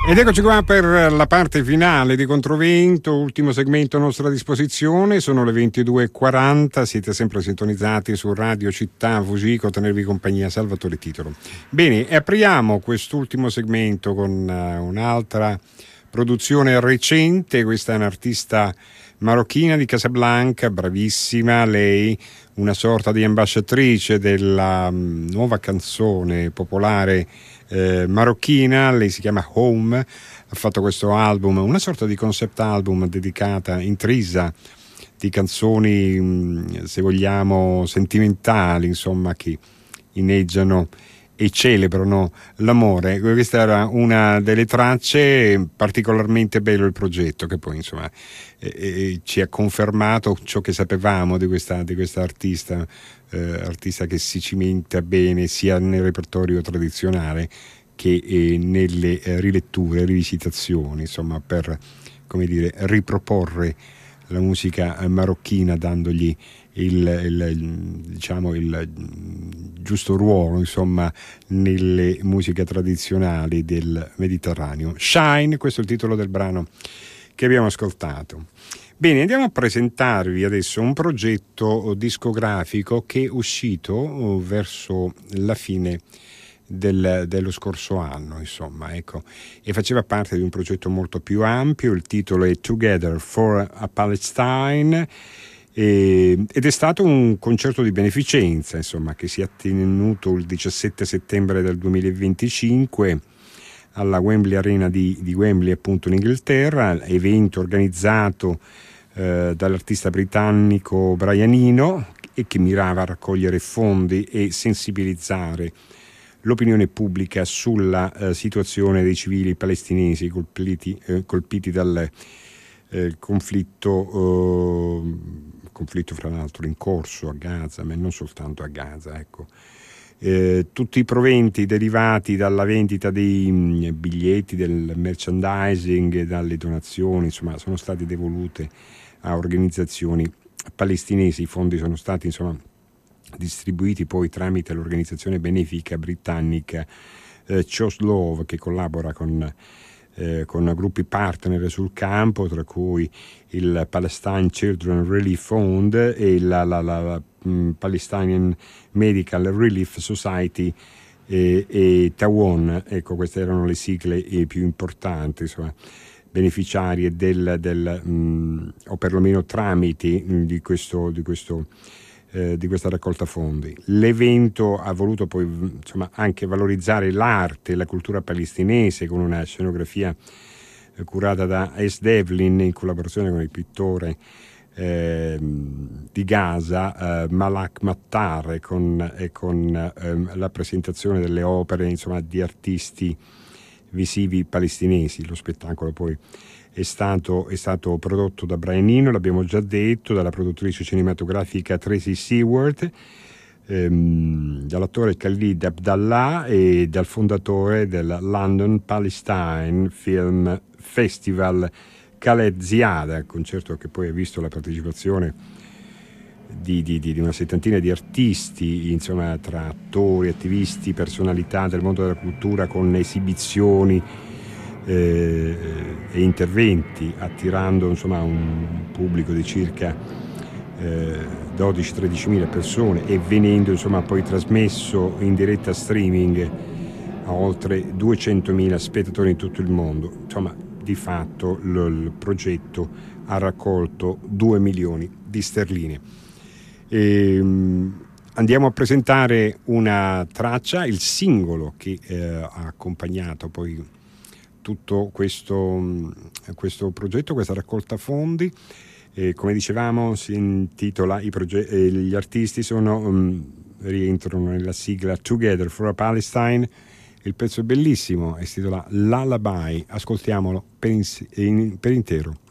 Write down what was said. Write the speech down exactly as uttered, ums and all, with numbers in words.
Ed eccoci qua per la parte finale di Controvento, ultimo segmento a nostra disposizione, sono le ventidue e quaranta, siete sempre sintonizzati su Radio Città Fugico, tenervi compagnia Salvatore Titolo. Bene, apriamo quest'ultimo segmento con uh, un'altra produzione recente, questa è un'artista marocchina di Casablanca, bravissima, lei una sorta di ambasciatrice della um, nuova canzone popolare Eh, marocchina, lei si chiama Home, ha fatto questo album, una sorta di concept album dedicata, intrisa di canzoni mh, se vogliamo sentimentali, insomma, che inneggiano e celebrano l'amore. Questa era una delle tracce, particolarmente bello il progetto che poi insomma eh, eh, ci ha confermato ciò che sapevamo di questa, di questa artista Eh, artista che si cimenta bene sia nel repertorio tradizionale che eh, nelle eh, riletture, rivisitazioni, insomma, per, come dire, riproporre la musica marocchina dandogli il, il, diciamo, il giusto ruolo, insomma, nelle musiche tradizionali del Mediterraneo. Shine, questo è il titolo del brano che abbiamo ascoltato. Bene, andiamo a presentarvi adesso un progetto discografico che è uscito verso la fine del, dello scorso anno, insomma, ecco, e faceva parte di un progetto molto più ampio. Il titolo è Together for a Palestine e, ed è stato un concerto di beneficenza, insomma, che si è tenuto il diciassette settembre del duemilaventicinque alla Wembley Arena di, di Wembley, appunto, in Inghilterra, evento organizzato eh, dall'artista britannico Brian Eno e che mirava a raccogliere fondi e sensibilizzare l'opinione pubblica sulla eh, situazione dei civili palestinesi colpiti, eh, colpiti dal eh, conflitto, eh, conflitto fra l'altro in corso a Gaza, ma non soltanto a Gaza, ecco. Eh, tutti i proventi derivati dalla vendita dei mh, biglietti, del merchandising, dalle donazioni, insomma, sono stati devolute a organizzazioni palestinesi. I fondi sono stati, insomma, distribuiti poi tramite l'organizzazione benefica britannica eh, Chose Love, che collabora con Eh, con gruppi partner sul campo, tra cui il Palestine Children Relief Fund e la, la, la, la um, Palestinian Medical Relief Society e, e Tawon. Ecco, queste erano le sigle eh, più importanti, insomma, beneficiarie del, del um, o perlomeno tramiti um, di questo, di questo Eh, di questa raccolta fondi. L'evento ha voluto poi, insomma, anche valorizzare l'arte e la cultura palestinese con una scenografia eh, curata da S. Devlin in collaborazione con il pittore eh, di Gaza eh, Malak Mattar e con, e con eh, la presentazione delle opere, insomma, di artisti visivi palestinesi. Lo spettacolo poi È stato, è stato prodotto da Brian Eno, l'abbiamo già detto, dalla produttrice cinematografica Tracy Seward, ehm, dall'attore Khalid Abdallah e dal fondatore del London Palestine Film Festival, Khaled Ziada, concerto che poi ha visto la partecipazione di, di, di una settantina di artisti, insomma, tra attori, attivisti, personalità del mondo della cultura, con esibizioni Eh, e interventi, attirando, insomma, un pubblico di circa eh, dodici tredici mila persone e venendo, insomma, poi trasmesso in diretta streaming a oltre duecentomila spettatori in tutto il mondo. Insomma, di fatto l- il progetto ha raccolto due milioni di sterline. E, um, andiamo a presentare una traccia, il singolo che eh, ha accompagnato poi tutto questo, questo progetto, questa raccolta fondi. E come dicevamo, si intitola, i proge- eh, gli artisti sono, um, rientrano nella sigla Together for a Palestine. Il pezzo è bellissimo, si intitola Lullaby, ascoltiamolo per, in- in- per intero.